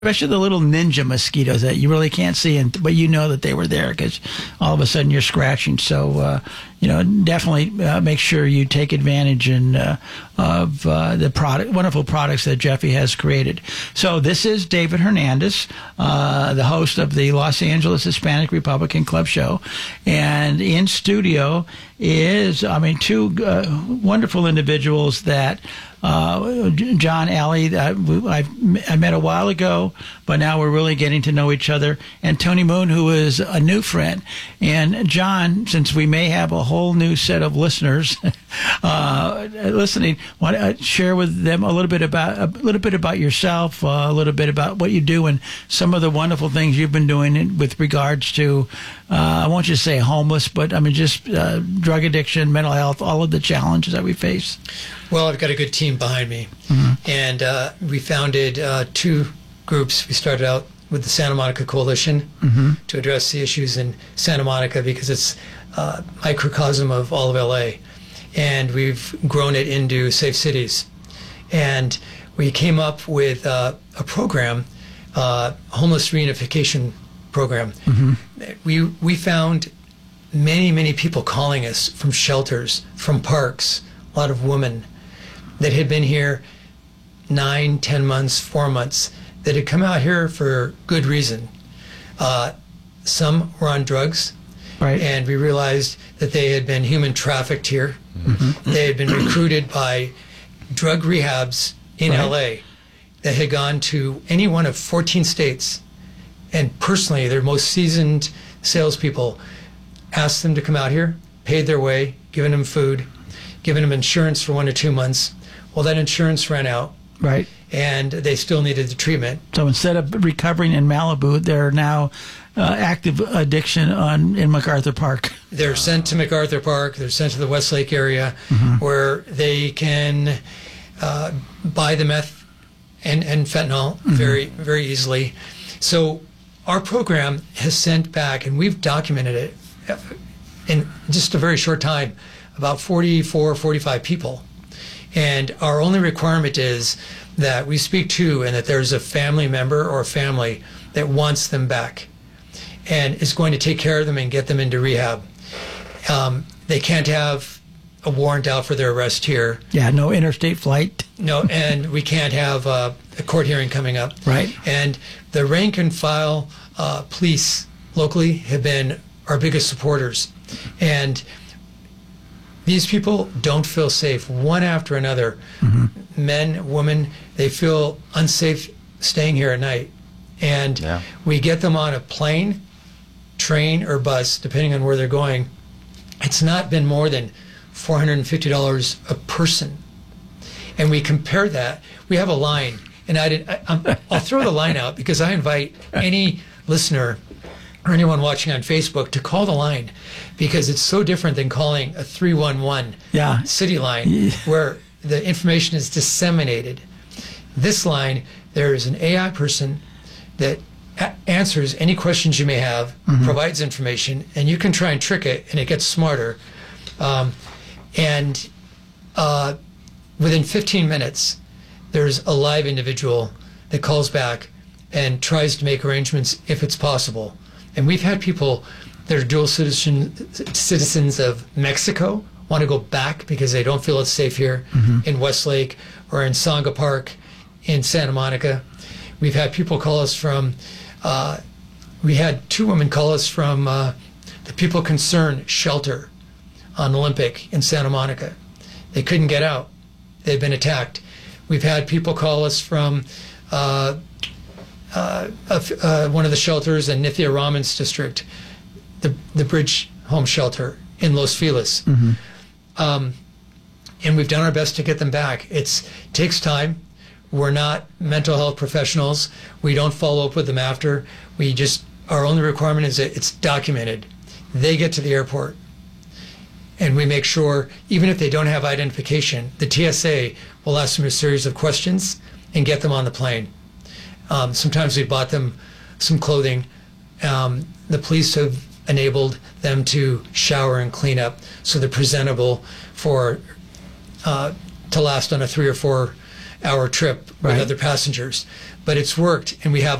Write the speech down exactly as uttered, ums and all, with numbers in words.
especially the little ninja mosquitoes that you really can't see, and but you know that they were there because all of a sudden you're scratching. So, uh, you know, definitely uh, make sure you take advantage and, uh, of uh, the product, wonderful products that Jeffy has created. So this is David Hernandez, uh, the host of the Los Angeles Hispanic Republican Club show. And in studio is, I mean, two uh, wonderful individuals that Uh, John Alley, uh, I, I met a while ago, but now we're really getting to know each other. And Tony Moon, who is a new friend. And John, since we may have a whole new set of listeners uh, listening, want to share with them a little bit about a little bit about yourself, uh, a little bit about what you do, and some of the wonderful things you've been doing in, with regards to, uh, I won't just say homeless, but I mean just uh, drug addiction, mental health, all of the challenges that we face. Well, I've got a good team behind me, mm-hmm. and uh, we founded uh, two groups. We started out with the Santa Monica Coalition mm-hmm. to address the issues in Santa Monica because it's a microcosm of all of L A, and we've grown it into Safe Cities. And we came up with uh, a program, uh, homeless reunification program. Mm-hmm. We we found many, many people calling us from shelters, from parks, a lot of women that had been here nine, ten months, four months, that had come out here for good reason. Uh, some were on drugs, right. And we realized that they had been human trafficked here. Mm-hmm. They had been recruited by drug rehabs in right. L A that had gone to any one of fourteen states, and personally, their most seasoned salespeople asked them to come out here, paid their way, given them food, giving them insurance for one or two months. Well, that insurance ran out. Right. And they still needed the treatment. So instead of recovering in Malibu, they're now uh, active addiction on in MacArthur Park. They're sent to MacArthur Park. They're sent to the Westlake area mm-hmm. where they can uh, buy the meth and, and fentanyl mm-hmm. very, very easily. So our program has sent back, and we've documented it in just a very short time, about forty-four, forty-five people. And our only requirement is that we speak to and that there's a family member or a family that wants them back and is going to take care of them and get them into rehab. Um, they can't have a warrant out for their arrest here. Yeah, no interstate flight. No, and we can't have uh, a court hearing coming up. Right. And the rank and file uh, police locally have been our biggest supporters. And these people don't feel safe, one after another. Mm-hmm. Men, women, they feel unsafe staying here at night. And yeah. we get them on a plane, train, or bus, depending on where they're going. It's not been more than four hundred fifty dollars a person. And we compare that. We have a line, and I did, I, I'm, I'll throw the line out because I invite any listener or anyone watching on Facebook to call the line, because it's so different than calling a three one one yeah. city line yeah. where the information is disseminated. This line, there is an A I person that a- answers any questions you may have, mm-hmm. provides information, and you can try and trick it, and it gets smarter. Um, and uh, within fifteen minutes, there's a live individual that calls back and tries to make arrangements if it's possible. And we've had people that are dual citizen, citizens of Mexico want to go back because they don't feel it's safe here mm-hmm. in Westlake or in Songa Park in Santa Monica. We've had people call us from, uh, we had two women call us from uh, the People Concern shelter on Olympic in Santa Monica. They couldn't get out. They'd been attacked. We've had people call us from uh, uh, uh, one of the shelters in Nithya Raman's district, the the Bridge Home Shelter in Los Feliz. Mm-hmm. Um, and we've done our best to get them back. It's takes time. We're not mental health professionals. We don't follow up with them after. We just, our only requirement is that it's documented. They get to the airport, and we make sure, even if they don't have identification, the T S A will ask them a series of questions and get them on the plane. Um, sometimes we bought them some clothing. Um, the police have enabled them to shower and clean up so they're presentable for uh, to last on a three or four hour trip with Right. other passengers. But it's worked, and we have